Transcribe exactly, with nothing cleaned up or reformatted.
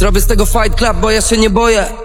Zrobię z tego fight club, bo ja się nie boję.